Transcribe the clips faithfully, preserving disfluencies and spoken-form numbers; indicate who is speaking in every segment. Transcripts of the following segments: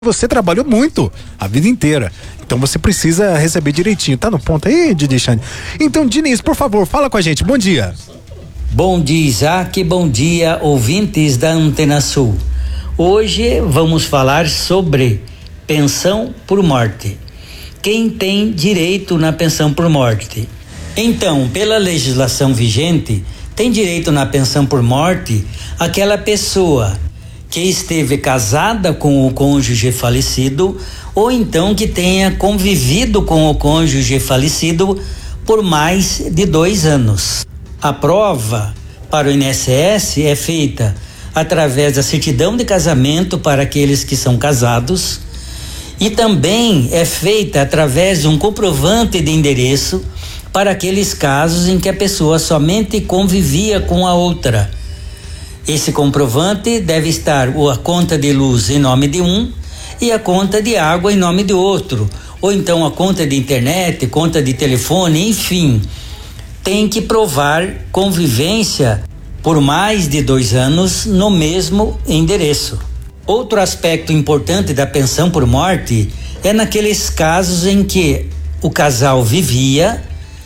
Speaker 1: Você trabalhou muito a vida inteira, então você precisa receber direitinho. Tá no ponto aí, Didi Xande? Então, Diniz, por favor, fala com a gente. Bom dia.
Speaker 2: Bom dia, Isaac. Bom dia, ouvintes da Antena Sul. Hoje vamos falar sobre pensão por morte. Quem tem direito na pensão por morte? Então, pela legislação vigente, tem direito na pensão por morte aquela pessoa que esteve casada com o cônjuge falecido ou então que tenha convivido com o cônjuge falecido por mais de dois anos. A prova para o I N S S é feita através da certidão de casamento para aqueles que são casados e também é feita através de um comprovante de endereço para aqueles casos em que a pessoa somente convivia com a outra. Esse comprovante deve estar a conta de luz em nome de um e a conta de água em nome de outro, ou então a conta de internet, conta de telefone, enfim. Tem que provar convivência por mais de dois anos no mesmo endereço. Outro aspecto importante da pensão por morte é naqueles casos em que o casal vivia,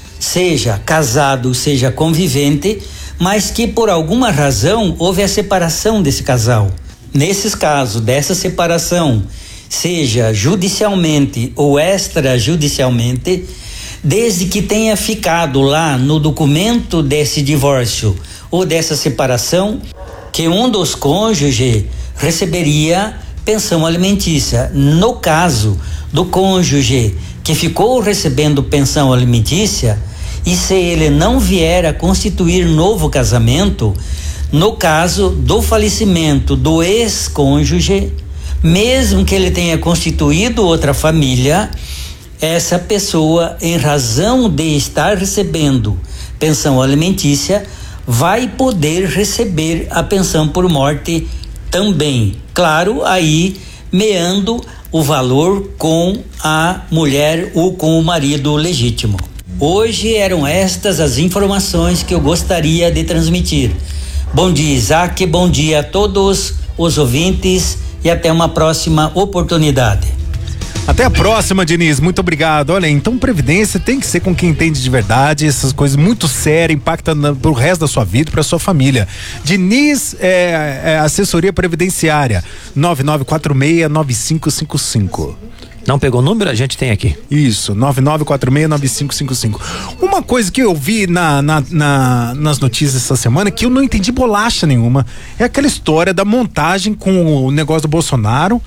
Speaker 2: seja casado, seja convivente, mas que por alguma razão houve a separação desse casal. Nesses casos dessa separação, seja judicialmente ou extrajudicialmente, desde que tenha ficado lá no documento desse divórcio ou dessa separação, que um dos cônjuges receberia pensão alimentícia. No caso do cônjuge que ficou recebendo pensão alimentícia, e se ele não vier a constituir novo casamento, no caso do falecimento do ex-cônjuge, mesmo que ele tenha constituído outra família, essa pessoa, em razão de estar recebendo pensão alimentícia, vai poder receber a pensão por morte também. Claro, aí meando o valor com a mulher ou com o marido legítimo. Hoje eram estas as informações que eu gostaria de transmitir. Bom dia, Isaac, bom dia a todos os ouvintes e até uma próxima oportunidade.
Speaker 1: Até a próxima, Diniz, muito obrigado. Olha, então previdência tem que ser com quem entende de verdade, essas coisas muito sérias, impactam na, pro resto da sua vida, pra sua família. Diniz, é, é assessoria previdenciária, nove nove quatro seis nove cinco cinco cinco.
Speaker 3: Não pegou o número? A gente tem aqui.
Speaker 1: Isso, nove nove quatro seis nove cinco cinco cinco. Uma coisa que eu vi na, na, na, nas notícias essa semana que eu não entendi bolacha nenhuma é aquela história da montagem com o negócio do Bolsonaro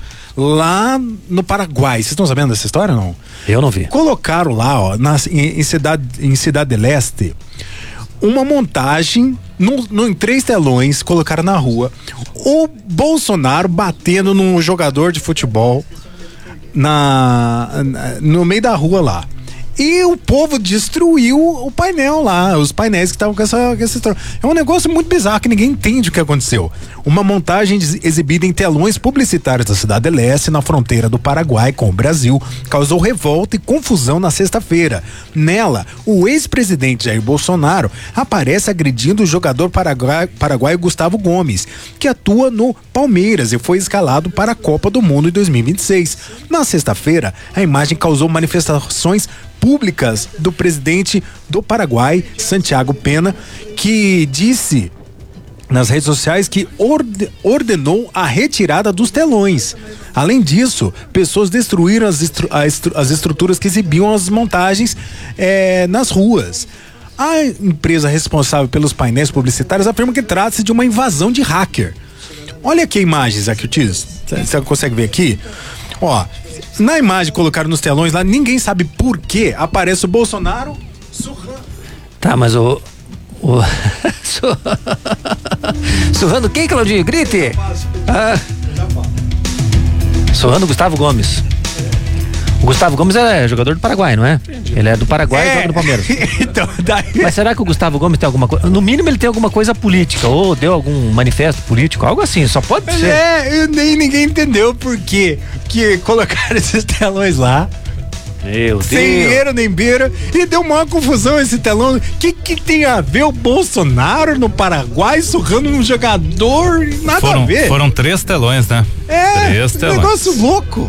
Speaker 1: lá no Paraguai. Vocês estão sabendo dessa história ou não?
Speaker 3: Eu não vi.
Speaker 1: Colocaram lá, ó, na, em, em, cidade, em Cidade del Este, uma montagem no, no, em três telões, colocaram na rua o Bolsonaro batendo num jogador de futebol Na, na, no meio da rua lá. E o povo destruiu o painel lá, os painéis que estavam com essa, com essa história. É um negócio muito bizarro que ninguém entende o que aconteceu. Uma montagem exibida em telões publicitários da Cidade del Este, na fronteira do Paraguai com o Brasil, causou revolta e confusão na sexta-feira. Nela, o ex-presidente Jair Bolsonaro aparece agredindo o jogador paraguai, paraguaio Gustavo Gomes, que atua no Palmeiras e foi escalado para a Copa do Mundo em dois mil e vinte e seis. Na sexta-feira, a imagem causou manifestações públicas do presidente do Paraguai, Santiago Pena, que disse nas redes sociais que orde, ordenou a retirada dos telões. Além disso, pessoas destruíram as, estru, as estruturas que exibiam as montagens eh, nas ruas. A empresa responsável pelos painéis publicitários afirma que trata-se de uma invasão de hacker. Olha aqui a imagem, Zé Curtis. Você consegue ver aqui? Ó, na imagem colocaram nos telões lá, ninguém sabe por que aparece o Bolsonaro surrando.
Speaker 3: Tá, mas o... o surrando quem, Claudinho? Grite! Ah. Surrando Gustavo Gomes. O Gustavo Gomes é jogador do Paraguai, não é? Ele é do Paraguai e
Speaker 1: é.
Speaker 3: joga no Palmeiras.
Speaker 1: Então, daí...
Speaker 3: Mas será que o Gustavo Gomes tem alguma coisa? No mínimo ele tem alguma coisa política, ou deu algum manifesto político, algo assim, só pode ser.
Speaker 1: É, nem ninguém entendeu por quê que colocaram esses telões lá.
Speaker 3: Meu
Speaker 1: Sem
Speaker 3: Deus.
Speaker 1: eira nem beira. E deu uma confusão esse telão. O que, que tem a ver o Bolsonaro no Paraguai surrando um jogador? Nada
Speaker 4: Foram,
Speaker 1: a ver.
Speaker 4: foram três telões, né?
Speaker 1: É,
Speaker 4: Três
Speaker 1: um
Speaker 4: telões.
Speaker 1: negócio louco.